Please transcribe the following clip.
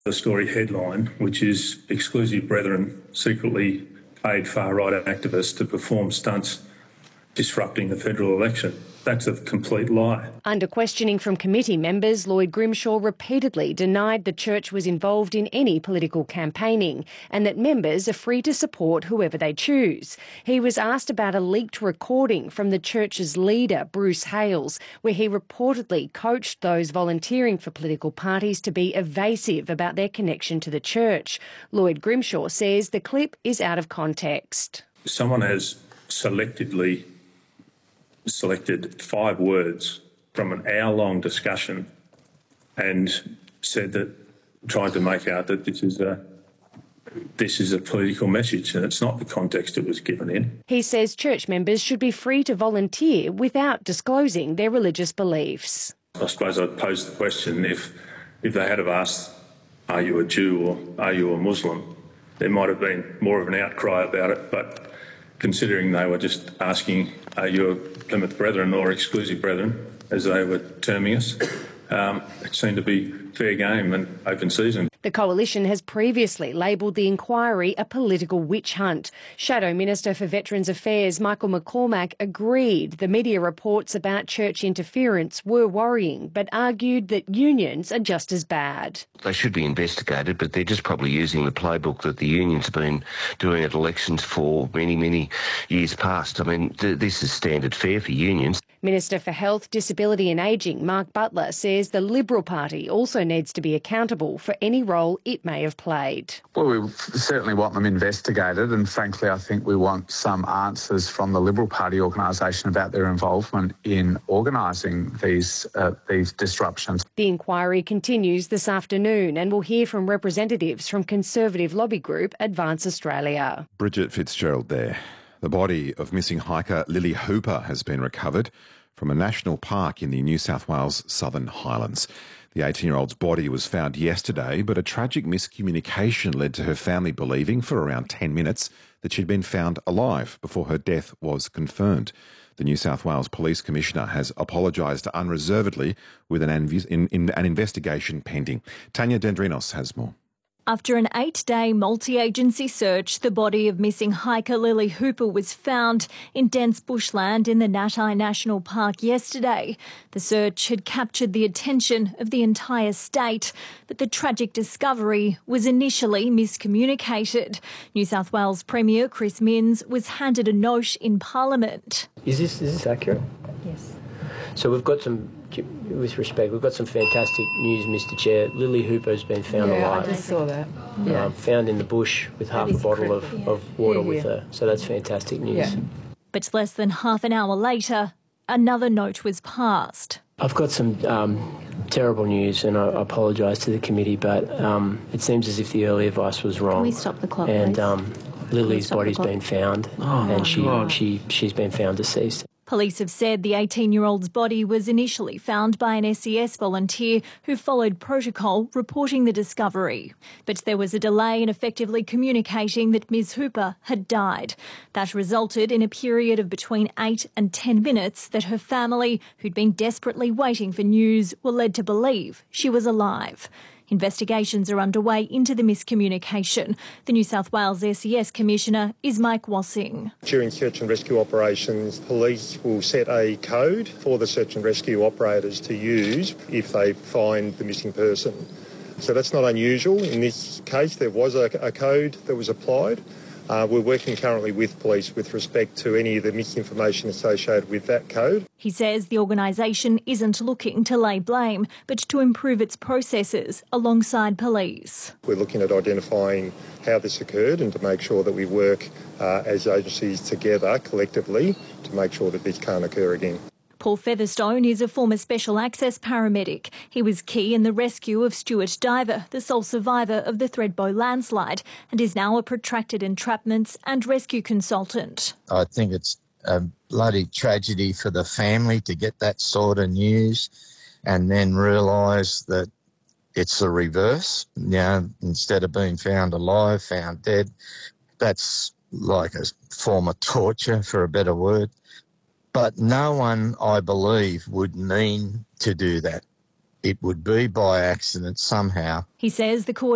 The story headline, which is Exclusive Brethren secretly paid far-right activists to perform stunts disrupting the federal election. That's a complete lie. Under questioning from committee members, Lloyd Grimshaw repeatedly denied the church was involved in any political campaigning and that members are free to support whoever they choose. He was asked about a leaked recording from the church's leader, Bruce Hales, where he reportedly coached those volunteering for political parties to be evasive about their connection to the church. Lloyd Grimshaw says the clip is out of context. Someone has selected 5 words from an hour-long discussion and said that, tried to make out that this is a political message, and it's not the context it was given in. He says church members should be free to volunteer without disclosing their religious beliefs. I suppose I'd pose the question, if they had have asked, are you a Jew or are you a Muslim, there might have been more of an outcry about it, but considering they were just asking, are you a Plymouth Brethren or Exclusive Brethren, as they were terming us, it seemed to be fair game and open season. The Coalition has previously labelled the inquiry a political witch hunt. Shadow Minister for Veterans Affairs Michael McCormack agreed the media reports about church interference were worrying, but argued that unions are just as bad. They should be investigated, but they're just probably using the playbook that the unions have been doing at elections for many, many years past. I mean, this is standard fare for unions. Minister for Health, Disability and Ageing Mark Butler says the Liberal Party also needs to be accountable for any role it may have played. Well, we certainly want them investigated, and frankly I think we want some answers from the Liberal Party organisation about their involvement in organising these disruptions. The inquiry continues this afternoon and we'll hear from representatives from Conservative lobby group Advance Australia. Bridget Fitzgerald there. The body of missing hiker Lily Hooper has been recovered from a national park in the New South Wales Southern Highlands. The 18-year-old's body was found yesterday, but a tragic miscommunication led to her family believing for around 10 minutes that she'd been found alive before her death was confirmed. The New South Wales Police Commissioner has apologised unreservedly with an investigation pending. Tanya Dendrinos has more. After an 8-day multi-agency search, the body of missing hiker Lily Hooper was found in dense bushland in the Natai National Park yesterday. The search had captured the attention of the entire state, but the tragic discovery was initially miscommunicated. New South Wales Premier Chris Minns was handed a note in Parliament. Is this accurate? Yes. So we've got some fantastic news, Mr Chair. Lily Hooper has been found alive. I just saw that. Yeah. Found in the bush with half a bottle of water with her. So that's fantastic news. Yeah. But less than half an hour later, another note was passed. I've got some terrible news, and I apologise to the committee, but it seems as if the early advice was wrong. Can we stop the clock, and please? Lily's body's been found, and she's been found deceased. Police have said the 18-year-old's body was initially found by an SES volunteer who followed protocol reporting the discovery. But there was a delay in effectively communicating that Ms Hooper had died. That resulted in a period of between 8 and 10 minutes that her family, who'd been desperately waiting for news, were led to believe she was alive. Investigations are underway into the miscommunication. The New South Wales SES Commissioner is Mike Wassing. During search and rescue operations, police will set a code for the search and rescue operators to use if they find the missing person. So that's not unusual. In this case, there was a code that was applied. We're working currently with police with respect to any of the misinformation associated with that code. He says the organisation isn't looking to lay blame, but to improve its processes alongside police. We're looking at identifying how this occurred and to make sure that we work as agencies together collectively to make sure that this can't occur again. Paul Featherstone is a former Special Access paramedic. He was key in the rescue of Stuart Diver, the sole survivor of the Thredbo landslide, and is now a protracted entrapments and rescue consultant. I think it's a bloody tragedy for the family to get that sort of news and then realise that it's the reverse. You know, instead of being found alive, found dead. That's like a form of torture, for a better word. But no one, I believe, would mean to do that. It would be by accident somehow. He says the court